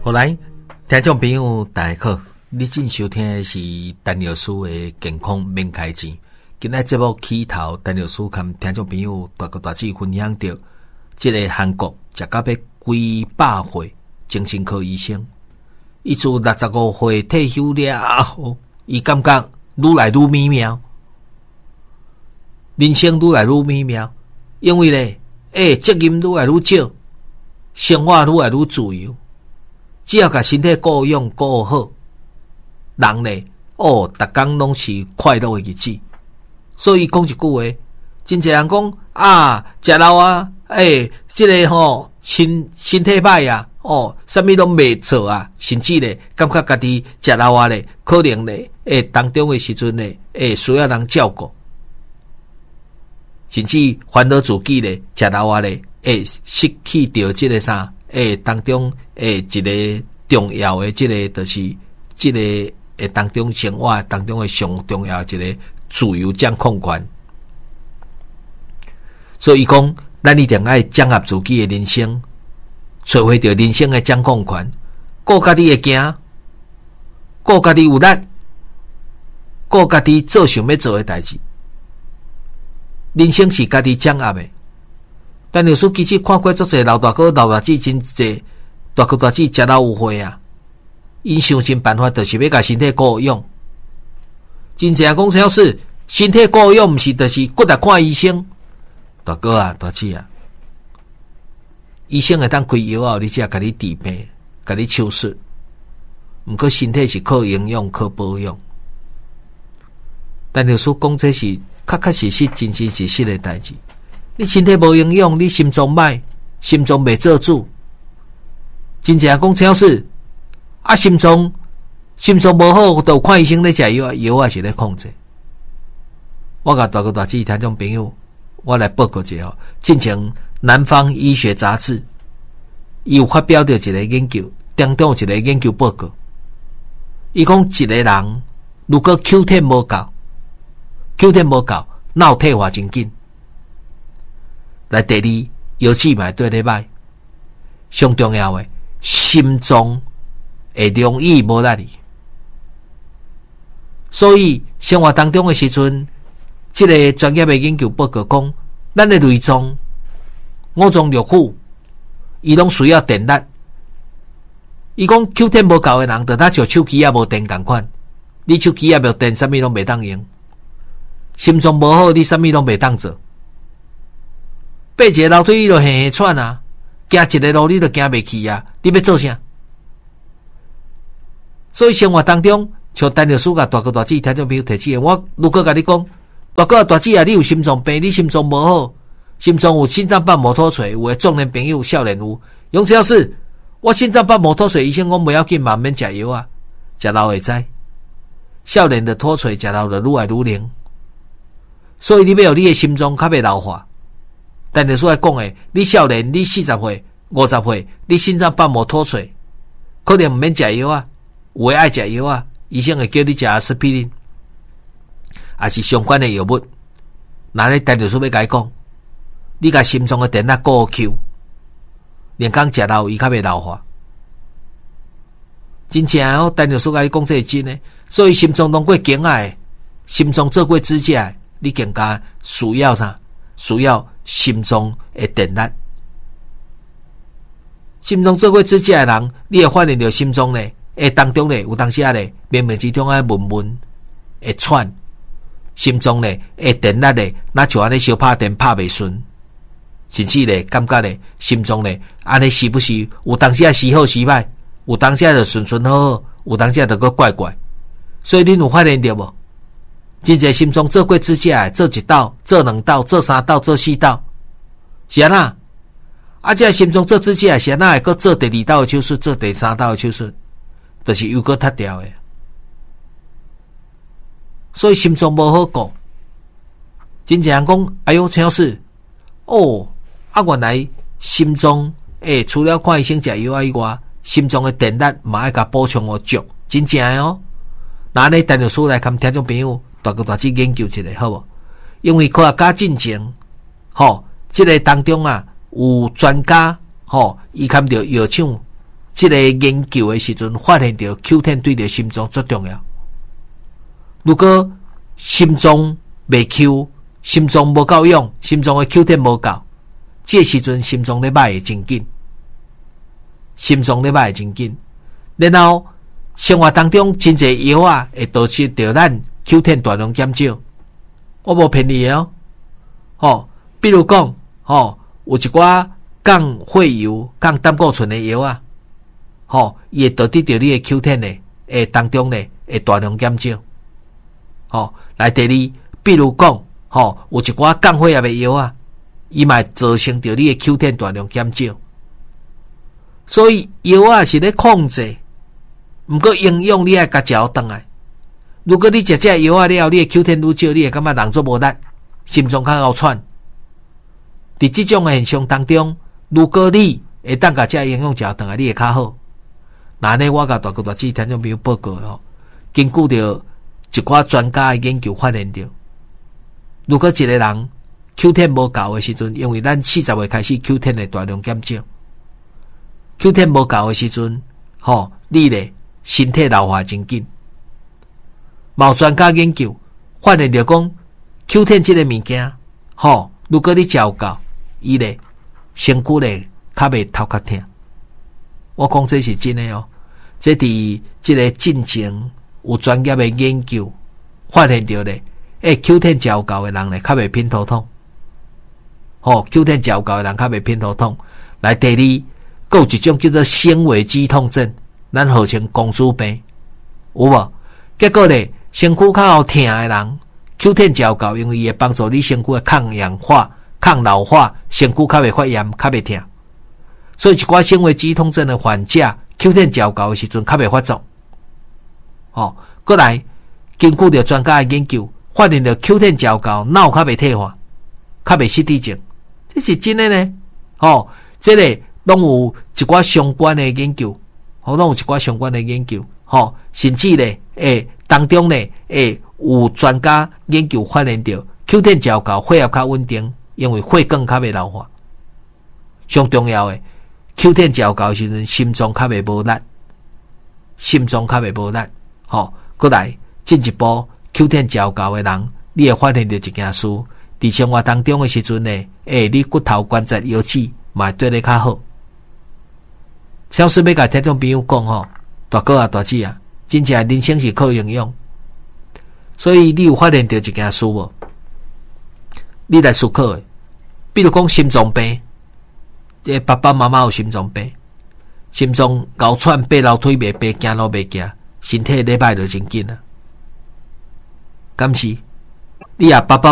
好来，听众朋友大家好，你正收听的是陈老师的健康免开钱。今日节目起头，陈老师跟听众朋友大哥大姐分享到，这个韩国食到要几百岁精神科医生，伊自65岁退休了后，伊感觉愈来愈美妙，人生愈来愈美妙，因为咧，责任愈来愈少，生活愈来愈自由。只要甲身体顾养顾好，人咧逐工拢是快乐的日子。所以讲一句话，真侪人讲食老这个身体歹啊，啥物拢袂错啊，甚至咧感觉家己食老咧，可能咧当中的时阵咧需要人照顾，甚至烦恼自己咧食老咧失去掉这个啥。当中一个重要的这个就是这个当中生活当中的上重要的一个自由掌控权。所以讲，咱一定要掌握自己的人生，找回到人生的掌控权，顾家己的行，顾家己有力，顾家己做想要做的代志。人生是家己掌握的。但有时其实看过足侪老大哥、老大姐，真侪大哥大姐食老有岁啊！因想尽办法，就是要甲身体顾养。真正讲超是身体顾养，毋是就是骨力看医生。大哥啊，大姐啊，医生会当开药后，你才甲你治病，甲你手术。毋过身体是靠营养、靠保养。但有时讲这是确实实、真真实实的代志。你身体无营养，你心脏歹，心脏袂做主。真正讲超市心脏无好，就看医生咧食药，药也是咧控制。我甲大哥大姐听众朋友，我来报告一下进前南方医学杂志，伊有发表着一个研究，当中有一个研究报告。伊讲一个人如果 Q 天无够，脑退化真紧。来第二，腰子嘛对咧歹，上重要的心脏会容易无力哩。所以生活当中的时阵，这个专业的研究报告讲，咱的内脏、五脏六腑，伊拢需要电力。伊讲 Q 点无够的人，就像手机也无电同款，你手机也无电，啥物拢袂当用。心脏无好，你啥物拢袂当做。爬一个楼梯你就嘿嘿喘啊，行一个路你就行袂去啊，你要做啥？所以生活当中，像陈老师甲大哥大姐听众朋友提起，我如果甲你讲，大哥大姐啊，你有心脏病，你心脏无好，心脏有心脏瓣膜脱垂，有的壮年朋友少年有，用这是我心脏瓣膜脱垂，医生讲不要紧嘛，免食药啊，食老会知。少年的脱垂，食老就愈来愈灵，所以你要有你的心脏较袂老化。但是说来讲诶，你少年，你40岁、50岁，你心脏瓣膜脱垂，可能毋免食药啊，有诶爱食药啊，医生会叫你食阿司匹林，也是相关的药物。那你陈律师要甲伊讲，你甲心脏诶电力顾 Q， 连讲食老伊较袂老化。真正哦，陈律师甲伊讲这是真诶，所以心脏通过经诶，心脏做过支架诶，你更加需要啥？需要心脏的电力。心脏做过支架的人，你会发现到心脏呢，当中呢有当时呢，冥冥之中啊闷闷会喘，心脏呢电力呢，那像安尼小拍电拍袂顺，甚至呢感觉呢心脏呢安尼时不时有当时时好时歹，有当时就顺顺好好，有当时就个怪怪。所以恁有发现到无？真侪心脏做过支架，做一道、做两道、做三道、做四道，是安那？这心脏做支架，是安那会搁做第二道的手术，做第三道的手术，就是又搁脱掉的。所以心脏无好顾，真正人讲，哎呦，陈老师，原来心脏除了看医生食药以外，心脏的电力嘛爱甲补充足，真正的哦。那呢，陈律师来跟听众朋友大哥大姐研究一下，好无？因为科学家进前，这个当中啊，有专家，伊看到药厂这个研究的时阵，发现到 Q10 对着心脏最重要。如果心脏未 Q， 心脏无够用，心脏的 Q10 无够，这时阵心脏咧歹会真紧，心脏咧歹会真紧。然后生活当中真侪药啊，会导致着咱 Q10 大量减少。我无骗你哦，比如讲，有一寡降血油、降胆固醇的药啊，伊会导致着你的 Q10 呢，当中呢会大量减少。来第二，比如讲，有一寡降血压的药啊，伊嘛造成着你的 Q10 大量减少。所以药啊是咧控制，毋过营养你爱甲食倒来。如果你食这药啊了，你的 Q10 愈少，你会感觉人做无力，心脏较够喘。伫即种的现象当中，如果你会当甲这营养食倒来，你会较好。那呢，我甲大哥大姐听众朋友报告根据着一寡专家的研究发现到，如果一个人 Q10 无够的时阵，因为咱40岁开始 Q10 的大量减少 ，Q10 无够的时阵，你咧身体老化真紧。某专家研究发现到讲 ，Q10 这个物件，如果你食有够，伊咧身躯咧较袂头壳痛。我讲这是真的哦，这伫这个进前有专业的研究发现到咧，Q10 食有够的人咧较袂偏头痛。Q10 食有够的人较袂偏头痛。来第二，还有一种叫做纤维肌痛症，咱号称公主病，有无？结果咧，身躯较有痛的人 ，Q10 食有够，因为伊会帮助你身躯的抗氧化、抗老化，身躯较袂发炎，较袂痛。所以一寡纤维肌痛症的患者 ，Q10 食有够的时阵较袂发作。过来根据着专家的研究，发现着 Q10 食有够，脑较袂退化，较袂失智症，这是真的呢。这个拢有一寡相关的研究，拢有一寡相关的研究，甚至咧，当中咧，有专家研究发现到 Q10 食有够，血压较稳定，因为血管较袂老化。上重要的 ，Q10 食有够时阵，心脏较袂无力，心脏较袂无力。过来进一步 ，Q10 食有够的人，你会发现到一件事，伫生活当中的时阵呢，你骨头关节腰子嘛对你较好。小师要甲听众朋友讲大哥啊大姐啊，真正人生是靠营养，所以你有发现到一件事无？你来思考的，比如讲心脏病，这爸爸妈妈有心脏病，心脏咬喘，爬楼梯袂爬，行路袂行，身体咧歹就真紧啊。敢是你爸爸